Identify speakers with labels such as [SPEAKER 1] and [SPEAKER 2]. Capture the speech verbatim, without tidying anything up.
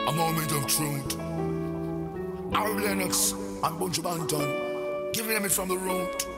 [SPEAKER 1] A moment of truth. Aaron Lennox and Bunch Banton. Giving them it from the root.